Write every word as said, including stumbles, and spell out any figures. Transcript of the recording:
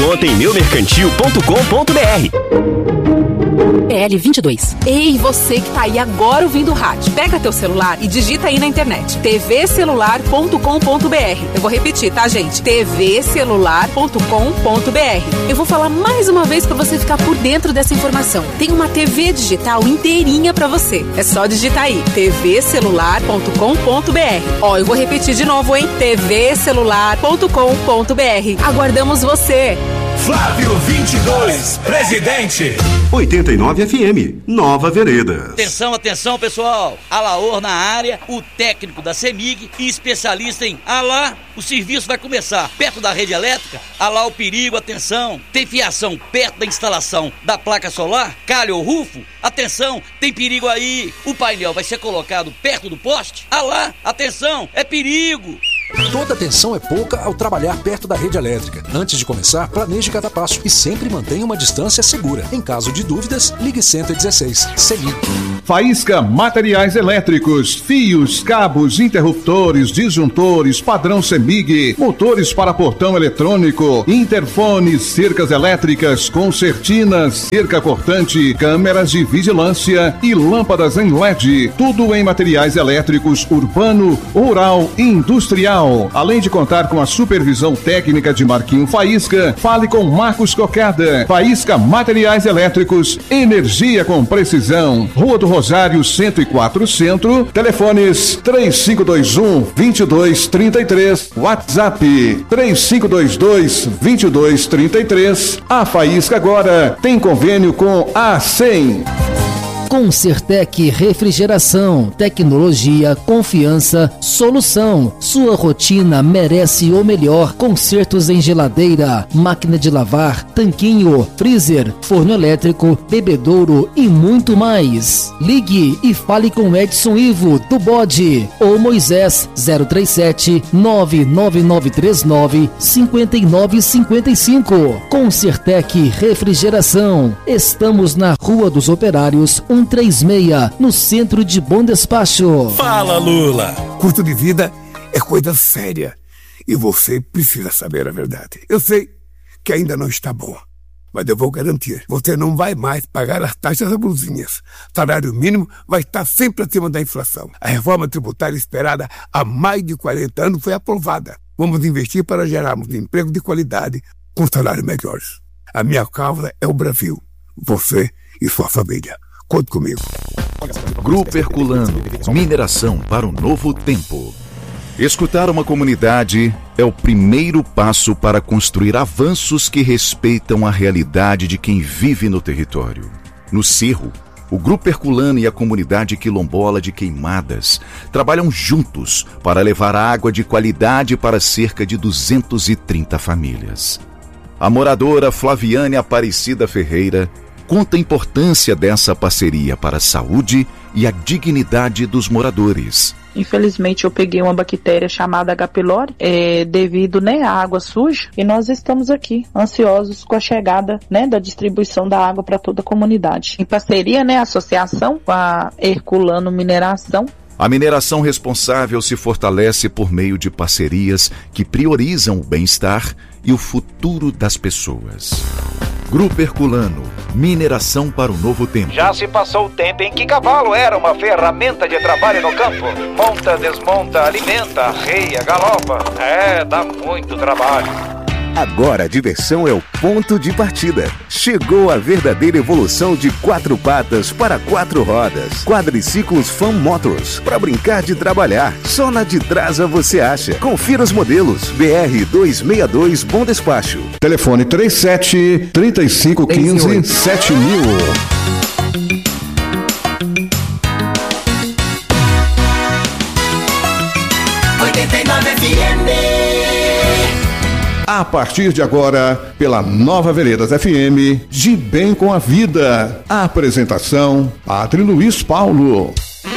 Conta em meu mercantil ponto com ponto b r. P L vinte e dois. Ei, você que tá aí agora ouvindo o rádio, pega teu celular e digita aí na internet t v celular ponto com ponto b r. Eu vou repetir, tá, gente? t v celular ponto com ponto b r. Eu vou falar mais uma vez pra você ficar por dentro dessa informação. Tem uma T V digital inteirinha pra você. É só digitar aí t v celular ponto com ponto b r. Ó, eu vou repetir de novo, hein? t v celular ponto com ponto b r. Aguardamos você. Flávio vinte e dois, presidente. oitenta e nove F M, Nova Veredas. Atenção, atenção, pessoal. Alaor na área, o técnico da CEMIG e especialista em Alá. O serviço vai começar perto da rede elétrica. Alá o perigo, atenção. Tem fiação perto da instalação da placa solar? Calha ou rufo? Atenção, tem perigo aí. O painel vai ser colocado perto do poste? Alá, atenção, é perigo. Toda atenção é pouca ao trabalhar perto da rede elétrica. Antes de começar, planeje cada passo e sempre mantenha uma distância segura. Em caso de dúvidas, ligue cento e dezesseis. CEMIG. Faísca Materiais Elétricos, fios, cabos, interruptores, disjuntores, padrão CEMIG, motores para portão eletrônico, interfones, cercas elétricas, concertinas, cerca cortante, câmeras de vigilância e lâmpadas em L E D. Tudo em materiais elétricos urbano, rural e industrial. Além de contar com a supervisão técnica de Marquinho Faísca, fale com Marcos Cocada. Faísca Materiais Elétricos, energia com precisão. Rua do Rosário cento e quatro Centro, telefones três cinco dois um, dois dois três três, WhatsApp três cinco dois dois, dois dois três três. A Faísca agora tem convênio com a cem. Concertec Refrigeração, tecnologia, confiança, solução. Sua rotina merece o melhor. Consertos em geladeira, máquina de lavar, tanquinho, freezer, forno elétrico, bebedouro e muito mais. Ligue e fale com Edson Ivo do Bode ou Moisés zero três sete, nove nove nove três nove, cinco nove cinco cinco. Concertec Refrigeração. Estamos na Rua dos Operários, cento e trinta e seis, no centro de Bom Despacho. Fala, Lula. Custo de vida é coisa séria e você precisa saber a verdade. Eu sei que ainda não está bom, mas eu vou garantir, você não vai mais pagar as taxas abusivas. Salário mínimo vai estar sempre acima da inflação. A reforma tributária esperada há mais de quarenta anos foi aprovada. Vamos investir para gerarmos emprego de qualidade com salários melhores. A minha causa é o Brasil, você e sua família. Conte comigo. Grupo Herculano, mineração para o novo tempo. Escutar uma comunidade é o primeiro passo para construir avanços que respeitam a realidade de quem vive no território. No Cerro, o Grupo Herculano e a comunidade quilombola de Queimadas trabalham juntos para levar água de qualidade para cerca de duzentas e trinta famílias. A moradora Flaviane Aparecida Ferreira conta a importância dessa parceria para a saúde e a dignidade dos moradores. Infelizmente eu peguei uma bactéria chamada H. pylori é, devido né, à água suja, e nós estamos aqui ansiosos com a chegada né, da distribuição da água para toda a comunidade. Em parceria, né, a associação com a Herculano Mineração. A mineração responsável se fortalece por meio de parcerias que priorizam o bem-estar e o futuro das pessoas. Grupo Herculano, mineração para o novo tempo. Já se passou o tempo em que cavalo era uma ferramenta de trabalho no campo. Monta, desmonta, alimenta, arreia, galopa. É, dá muito trabalho. Agora a diversão é o ponto de partida. Chegou a verdadeira evolução de quatro patas para quatro rodas. Quadriciclos Fan Motors. Para brincar de trabalhar. Só na de Trasa você acha. Confira os modelos. B R duzentos e sessenta e dois Bom Despacho. Telefone trinta e sete, trinta e cinco, quinze, sete mil. oitenta e nove F M. A partir de agora, pela Nova Veredas F M, De Bem com a Vida. A apresentação, Padre Luiz Paulo.